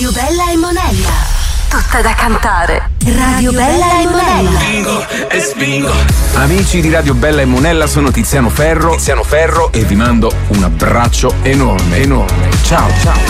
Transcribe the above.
Radio Bella e Monella. Tutta da cantare. Radio Bella e Monella. Spingo e spingo. Amici di Radio Bella e Monella, sono Tiziano Ferro e vi mando un abbraccio enorme. Ciao.